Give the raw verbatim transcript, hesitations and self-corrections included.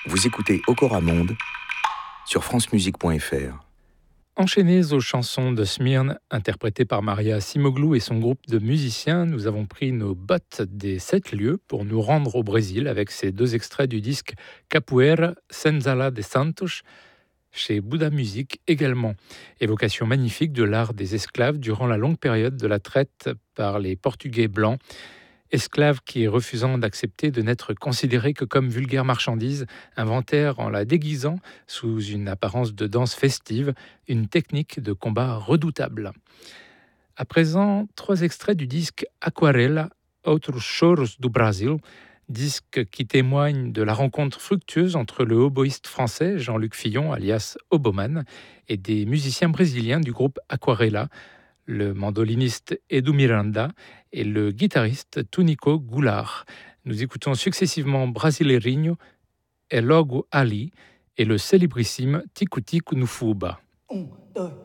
Vous écoutez Okora Monde sur francemusique point f r. Enchaînés aux chansons de Smyrne, interprétées par Maria Cimoglou et son groupe de musiciens, nous avons pris nos bottes des sept lieux pour nous rendre au Brésil avec ces deux extraits du disque Capoeira Senzala de Santos, chez Buddha Music également. Évocation magnifique de l'art des esclaves durant la longue période de la traite par les Portugais blancs. Esclaves qui, refusant d'accepter de n'être considérés que comme vulgaires marchandises, inventèrent, en la déguisant sous une apparence de danse festive, une technique de combat redoutable. À présent, trois extraits du disque Aquarela, Outros Choros do Brasil, disque qui témoigne de la rencontre fructueuse entre le oboïste français Jean-Luc Fillon, alias Oboman, et des musiciens brésiliens du groupe Aquarela, le mandoliniste Edu Miranda et le guitariste Tunico Goulart. Nous écoutons successivement Brasileirinho, El Logo Ali et le célébrissime Tico Tico no Fuba. Un, deux,